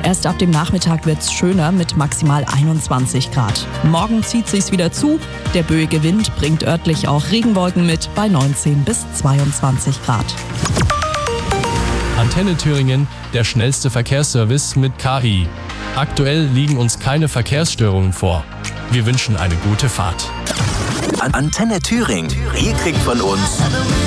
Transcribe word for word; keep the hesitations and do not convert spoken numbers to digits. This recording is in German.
Erst ab dem Nachmittag wird's schöner mit maximal einundzwanzig Grad. Morgen zieht sich's wieder zu. Der böige Wind bringt örtlich auch Regenwolken mit bei neunzehn bis zweiundzwanzig Grad. Antenne Thüringen, der schnellste Verkehrsservice mit K I. Aktuell liegen uns keine Verkehrsstörungen vor. Wir wünschen eine gute Fahrt. Antenne Thüringen. Ihr kriegt von uns